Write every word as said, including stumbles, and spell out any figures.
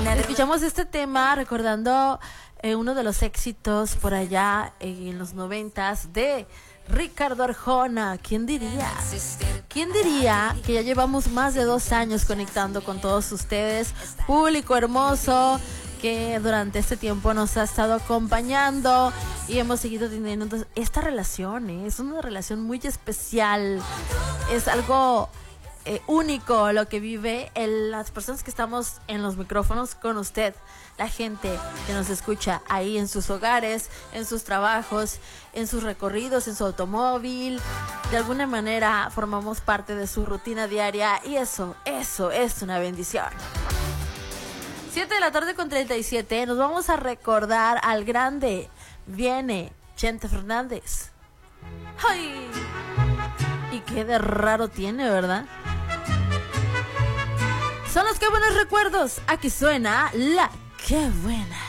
Escuchamos este tema recordando eh, uno de los éxitos por allá eh, en los noventas de Ricardo Arjona. ¿Quién diría? ¿Quién diría que ya llevamos más de dos años conectando con todos ustedes, público hermoso, que durante este tiempo nos ha estado acompañando y hemos seguido teniendo esta relación, ¿eh? Es una relación muy especial, es algo eh, único lo que vive el, las personas que estamos en los micrófonos con usted, la gente que nos escucha ahí en sus hogares, en sus trabajos, en sus recorridos, en su automóvil. De alguna manera formamos parte de su rutina diaria y eso, eso es una bendición. siete de la tarde con treinta y siete, nos vamos a recordar al grande. Viene Chente Fernández. ¡Ay! Y qué de raro tiene, ¿verdad? Son los que buenos recuerdos. Aquí suena la Qué Buena.